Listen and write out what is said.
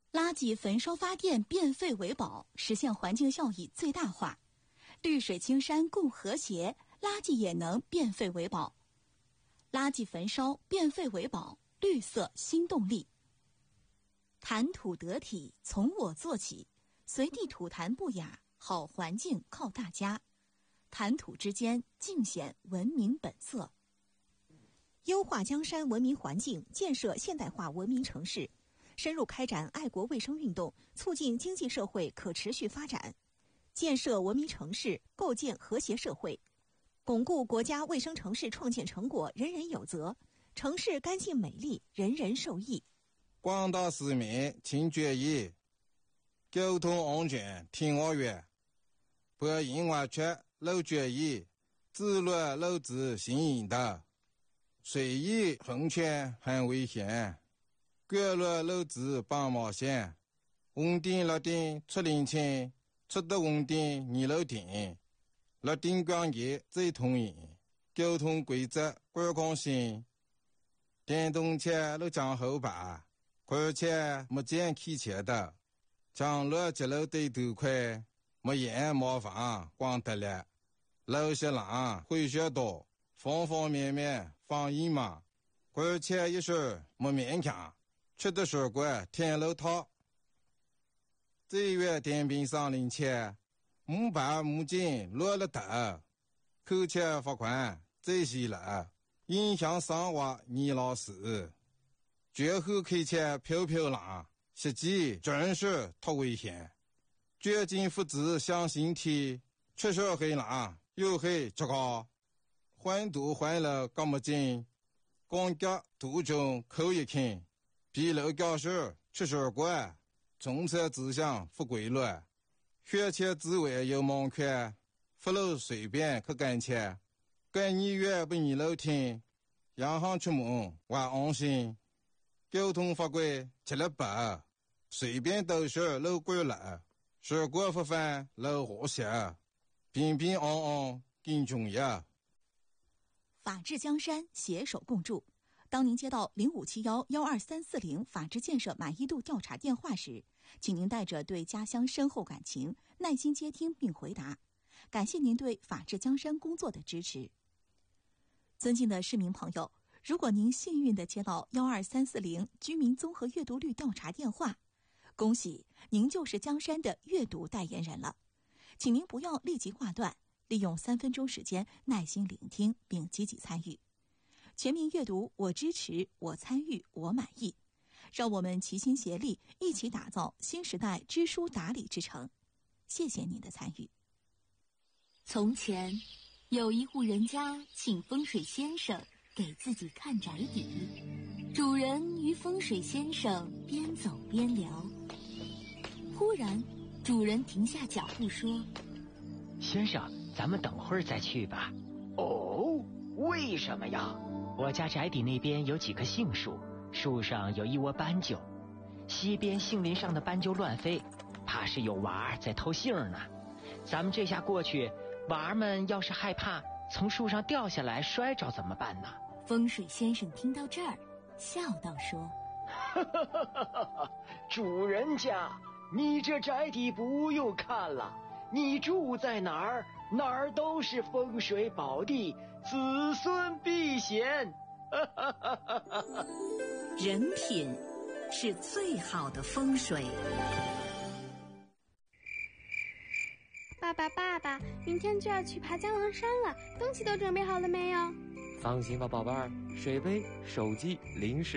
垃圾焚烧发电，变废为宝，实现环境效益最大化。绿水青山共和谐，垃圾也能变废为宝。垃圾焚烧，变废为宝，绿色新动力。谈吐得体，从我做起，随地吐痰不雅，好环境靠大家。谈吐之间，尽显文明本色。 优化江山文明环境，建设现代化文明城市，深入开展爱国卫生运动，促进经济社会可持续发展，建设文明城市，构建和谐社会，巩固国家卫生城市创建成果人人有责，城市干净美丽，人人受益。 广大市民请注意，交通安全听我约，不因为缺漏注意，自律漏子行引导，随意横穿很危险，过路漏子帮冒险，红灯绿灯出领情，出得红灯你漏停，绿灯光节最通行，交通规则观光性，电动车都讲后排，而且没见汽车的，将路接路对头快，没烟没房光得了，路些浪会学多，方方面面防疫嘛，而且一时没勉强，吃的水果天路套。这月电瓶上领钱，木板木筋落了头，扣钱罚款这些了，影响生活你老师。绝后开车飘飘浪，实际真是太危险。绝境复制向心体，出手黑浪又黑这个，环堵环了干么紧，光脚途中扣一看，比路教授出手过，从车指向不规律，学车之外有盲看，不路随便去干车，干你越不你路听，洋行出门我安心。交通法规吃了白，随便都是路过了，事故不犯路和谐，平平安安更重要。 法治江山，携手共筑。当您接到0571-12340法治建设满意度调查电话时，请您带着对家乡深厚感情，耐心接听并回答。感谢您对法治江山工作的支持。尊敬的市民朋友，如果您幸运地接到12340居民综合阅读率调查电话，恭喜您就是江山的阅读代言人了。请您不要立即挂断，利用3分钟时间耐心聆听并积极参与。全民阅读，我支持，我参与，我满意。让我们齐心协力，一起打造新时代知书达理之城。谢谢您的参与。 从前，有一户人家请风水先生给自己看宅邸，主人与风水先生边走边聊。忽然，主人停下脚步说：“ 先生，咱们等会儿再去吧。”“ 哦，为什么呀？”“ 我家宅邸那边有几棵杏树，树上有一窝斑鸠，西边杏林上的斑鸠乱飞，怕是有娃儿在偷杏呢。咱们这下过去，娃儿们要是害怕从树上掉下来摔着怎么办呢？” 风水先生听到这儿，笑道说：“ 主人家，你这宅邸不用看了，你住在哪儿，哪儿都是风水宝地，子孙必显。” 人品是最好的风水。 爸爸，明天就要去爬江郎山了，东西都准备好了没有？ 放心吧，宝贝儿，水杯、手机、零食